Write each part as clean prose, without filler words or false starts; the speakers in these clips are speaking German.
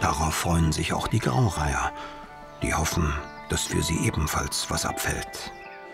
Darauf freuen sich auch die Graureiher. Die hoffen, dass für sie ebenfalls was abfällt.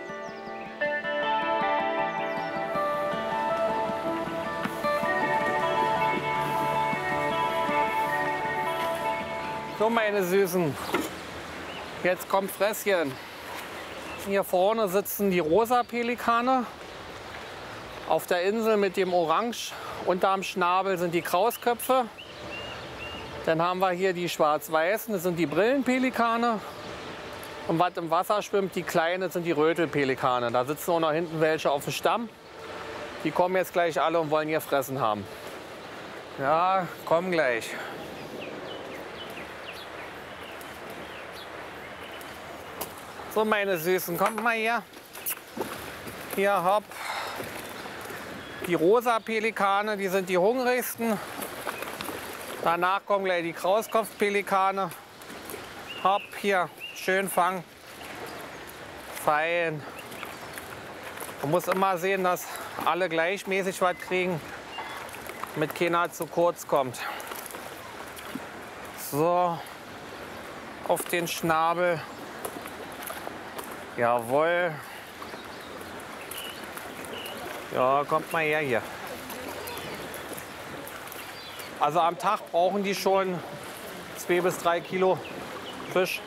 So, meine Süßen, jetzt kommt Fresschen. Hier vorne sitzen die rosa Pelikane. Auf der Insel mit dem Orange unterm Schnabel sind die Krausköpfe. Dann haben wir hier die schwarz-weißen, das sind die Brillenpelikane. Und was im Wasser schwimmt, die kleinen, sind die Rötelpelikane. Da sitzen auch noch hinten welche auf dem Stamm. Die kommen jetzt gleich alle und wollen ihr Fressen haben. Ja, kommen gleich. So, meine Süßen, kommt mal hier. Hier, hopp. Die rosa Pelikane, die sind die hungrigsten. Danach kommen gleich die Krauskopfpelikane. Hopp, hier, schön fangen. Fein. Man muss immer sehen, dass alle gleichmäßig was kriegen, damit keiner zu kurz kommt. So, auf den Schnabel. Jawohl. Ja, kommt mal her hier. Also am Tag brauchen die schon 2 bis 3 Kilo Fisch.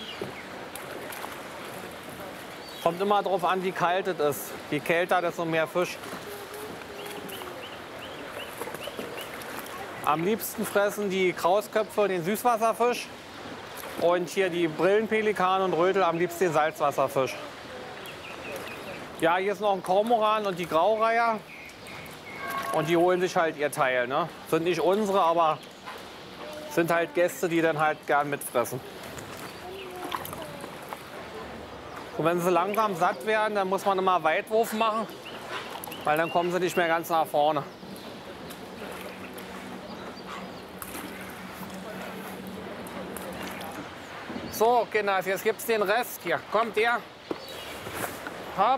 Kommt immer darauf an, wie kalt es ist. Je kälter, desto mehr Fisch. Am liebsten fressen die Krausköpfe den Süßwasserfisch. Und hier die Brillenpelikane und Rötel am liebsten den Salzwasserfisch. Ja, hier ist noch ein Kormoran und die Graureiher. Und die holen sich halt ihr Teil. Ne? Sind nicht unsere, aber sind halt Gäste, die dann halt gern mitfressen. Und wenn sie langsam satt werden, dann muss man immer Weitwurf machen, weil dann kommen sie nicht mehr ganz nach vorne. So, Kinder, jetzt gibt's den Rest. Hier, kommt ihr. Hopp.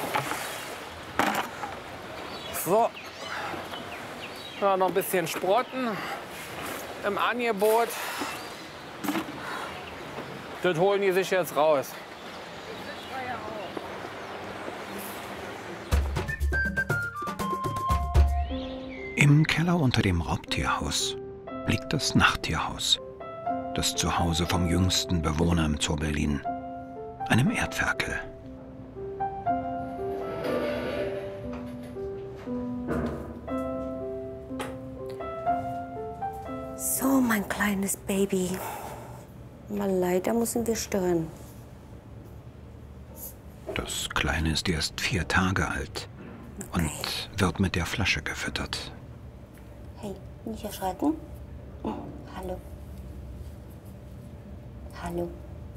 So. Ja, noch ein bisschen Sprotten im Angebot. Das holen die sich jetzt raus. Im Keller unter dem Raubtierhaus liegt das Nachttierhaus. Das Zuhause vom jüngsten Bewohner im Zoo Berlin, einem Erdferkel. So, mein kleines Baby. Mal leider müssen wir stören. Das Kleine ist erst 4 Tage alt und wird mit der Flasche gefüttert. Hey, nicht erschrecken. Hallo. Hallo.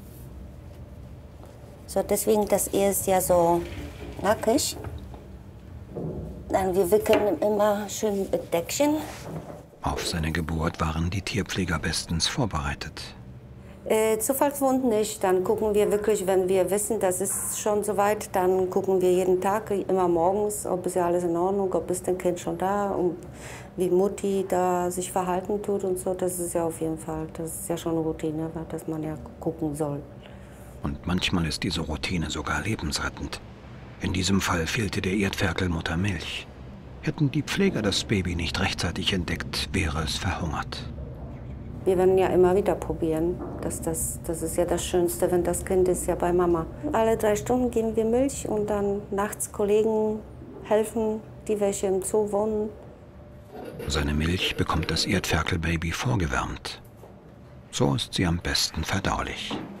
So, deswegen, das ist ja so nackig. Dann wir wickeln immer schön mit Deckchen. Auf seine Geburt waren die Tierpfleger bestens vorbereitet. Zufallsfund nicht. Dann gucken wir wirklich, wenn wir wissen, das ist schon soweit, dann gucken wir jeden Tag, immer morgens, ob es ja alles in Ordnung, ob ist das Kind schon da und wie Mutti da sich verhalten tut und so. Das ist ja auf jeden Fall, das ist ja schon eine Routine, dass man ja gucken soll. Und manchmal ist diese Routine sogar lebensrettend. In diesem Fall fehlte der Erdferkel Muttermilch. Hätten die Pfleger das Baby nicht rechtzeitig entdeckt, wäre es verhungert. Wir werden ja immer wieder probieren. Das ist ja das Schönste, wenn das Kind ist ja bei Mama. Alle 3 Stunden geben wir Milch und dann nachts Kollegen helfen, die welche im Zoo wohnen. Seine Milch bekommt das Erdferkelbaby vorgewärmt. So ist sie am besten verdaulich.